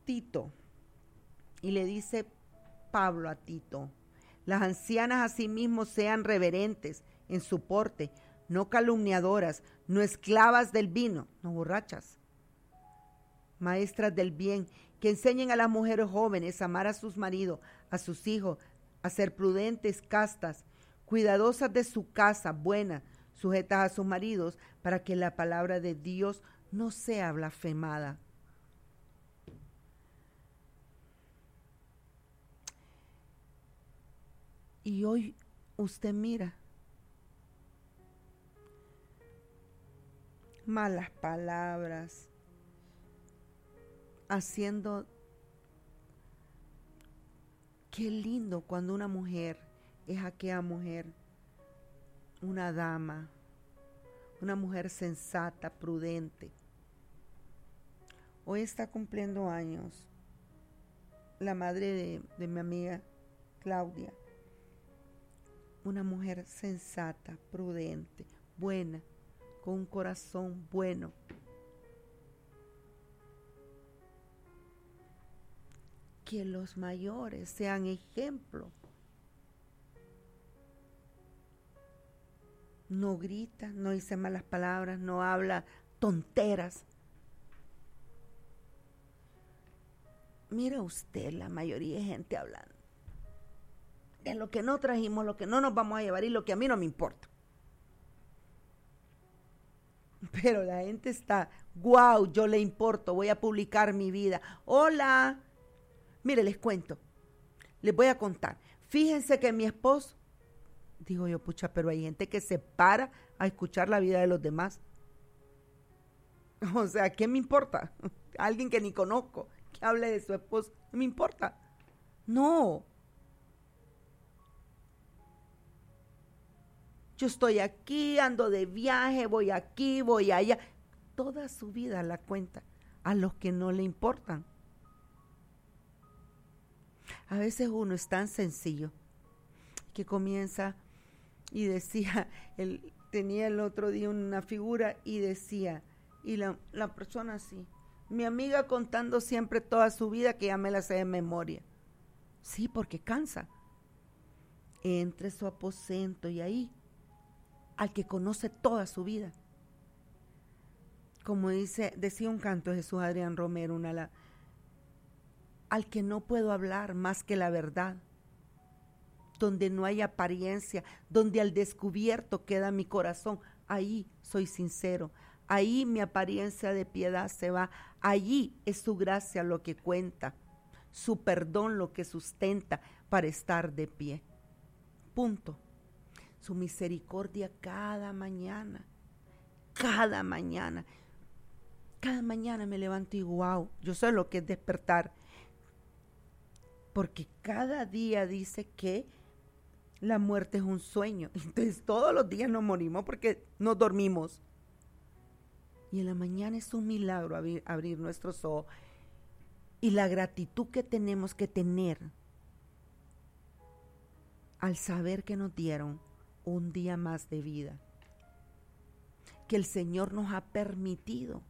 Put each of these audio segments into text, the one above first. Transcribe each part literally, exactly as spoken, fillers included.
Tito y le dice Pablo a Tito: las ancianas asimismo sean reverentes en su porte, no calumniadoras, no esclavas del vino, no borrachas, maestras del bien, que enseñen a las mujeres jóvenes a amar a sus maridos, a sus hijos, a ser prudentes, castas, cuidadosas de su casa, buenas, sujetas a sus maridos, para que la palabra de Dios no sea blasfemada. Y hoy usted mira malas palabras, haciendo. Qué lindo cuando una mujer es aquella mujer, una dama, una mujer sensata, prudente. Hoy está cumpliendo años la madre de, de mi amiga Claudia, una mujer sensata, prudente, buena, con un corazón bueno. Que los mayores sean ejemplo. No grita, no dice malas palabras, no habla tonteras. Mira usted la mayoría de gente hablando de lo que no trajimos, lo que no nos vamos a llevar y lo que a mí no me importa. Pero la gente está, wow, yo le importo, voy a publicar mi vida. Hola, mire, les cuento, les voy a contar. Fíjense que mi esposo, digo yo, pucha, pero hay gente que se para a escuchar la vida de los demás. O sea, ¿qué me importa? Alguien que ni conozco, que hable de su esposo, ¿no me importa? No. Yo estoy aquí, ando de viaje, voy aquí, voy allá. Toda su vida la cuenta a los que no le importan. A veces uno es tan sencillo que comienza y decía, él tenía el otro día una figura y decía, y la, la persona así, mi amiga contando siempre toda su vida que ya me la sé de memoria. Sí, porque cansa. Entre su aposento y ahí, al que conoce toda su vida. Como dice, decía un canto de Jesús Adrián Romero, una la, al que no puedo hablar más que la verdad, donde no hay apariencia, donde al descubierto queda mi corazón, ahí soy sincero, ahí mi apariencia de piedad se va, allí es su gracia lo que cuenta, su perdón lo que sustenta para estar de pie. Punto. Su misericordia cada mañana, cada mañana, cada mañana me levanto y wow, yo sé lo que es despertar, porque cada día dice que la muerte es un sueño, entonces todos los días nos morimos porque nos dormimos, y en la mañana es un milagro abrir, abrir nuestros ojos, y la gratitud que tenemos que tener al saber que nos dieron un día más de vida, que el Señor nos ha permitido.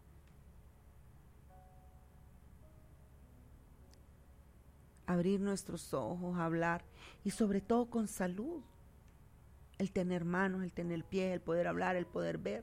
Abrir nuestros ojos, hablar y sobre todo con salud, el tener manos, el tener pies, el poder hablar, el poder ver.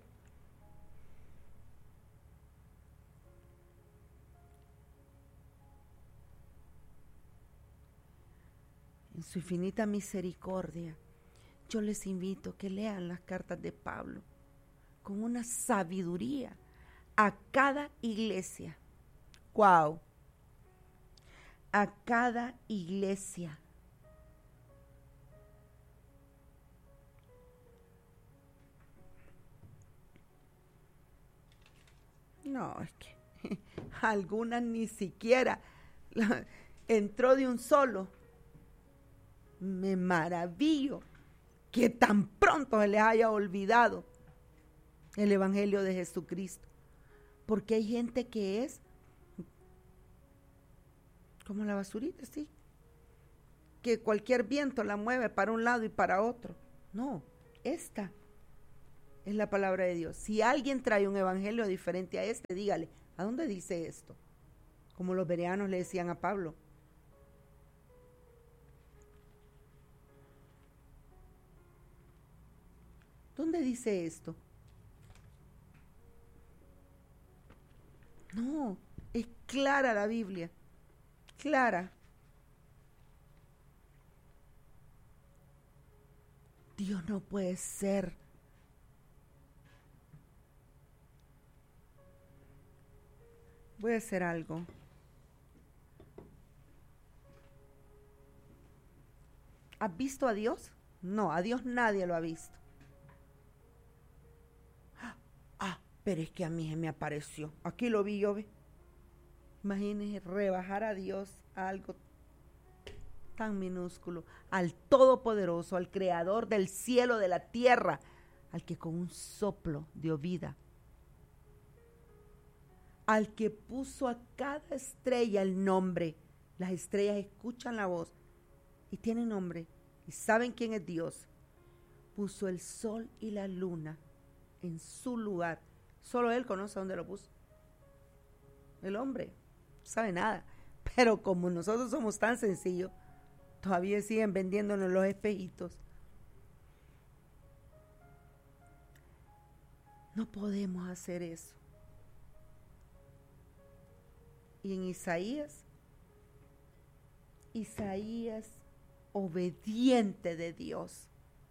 En su infinita misericordia, yo les invito a que lean las cartas de Pablo con una sabiduría a cada iglesia. ¡Wow! A cada iglesia. No, es que algunas ni siquiera la, entró de un solo. Me maravillo que tan pronto se les haya olvidado el Evangelio de Jesucristo, porque hay gente que es como la basurita, sí, que cualquier viento la mueve para un lado y para otro. No, esta es la palabra de Dios. Si alguien trae un evangelio diferente a este, dígale, ¿a dónde dice esto? como los bereanos le decían a Pablo. ¿Dónde dice esto? No, es clara la Biblia, clara. Dios no puede ser. Voy a hacer algo. ¿Has visto a Dios? No, a Dios nadie lo ha visto. Ah, pero es que a mí se me apareció. Aquí lo vi yo, ve. Imagínense rebajar a Dios a algo tan minúsculo, al Todopoderoso, al Creador del cielo, de la tierra, al que con un soplo dio vida, al que puso a cada estrella el nombre. Las estrellas escuchan la voz y tienen nombre y saben quién es Dios. Puso el sol y la luna en su lugar. Solo Él conoce dónde lo puso. El hombre no sabe nada, pero como nosotros somos tan sencillos, todavía siguen vendiéndonos los espejitos. No podemos hacer eso. Y en Isaías, Isaías obediente de Dios.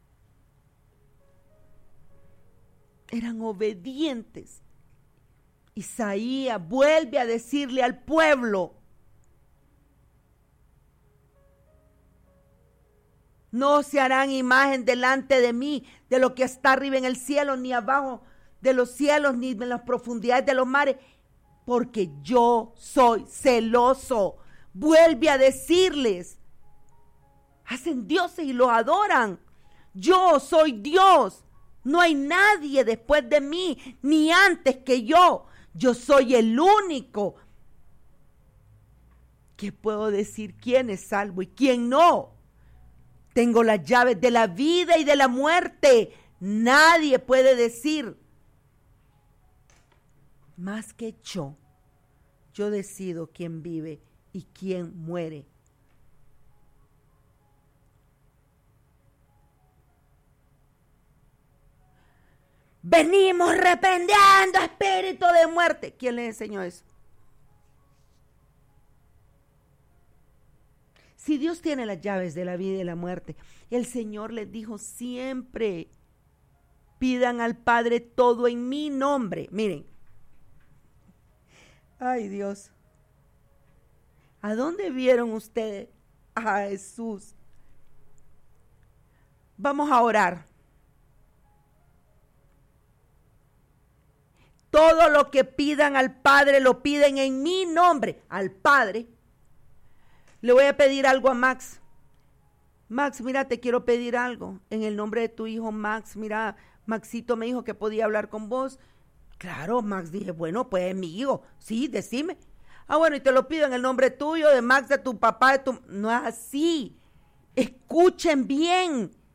Eran obedientes. Isaías vuelve a decirle al pueblo: no se harán imagen delante de mí de lo que está arriba en el cielo, ni abajo de los cielos, ni en las profundidades de los mares, porque yo soy celoso. Vuelve a decirles. Hacen dioses y los adoran. Yo soy Dios. No hay nadie después de mí, ni antes que yo. Yo soy el único que puedo decir quién es salvo y quién no. Tengo las llaves de la vida y de la muerte. Nadie puede decir más que yo. Yo decido quién vive y quién muere. Venimos reprendiendo espíritu de muerte. ¿Quién les enseñó eso? Si Dios tiene las llaves de la vida y de la muerte, el Señor les dijo siempre: pidan al Padre todo en mi nombre. Miren. Ay, Dios. ¿A dónde vieron ustedes a Jesús? Vamos a orar. Todo lo que pidan al Padre lo piden en mi nombre. Al Padre. Le voy a pedir algo a Max. Max, mira, te quiero pedir algo. En el nombre de tu hijo Max, mira, Maxito me dijo que podía hablar con vos. Claro, Max, dije, bueno, pues es mi hijo. Sí, decime. Ah, bueno, y te lo pido en el nombre tuyo, de Max, de tu papá, de tu... No es así. Escuchen bien.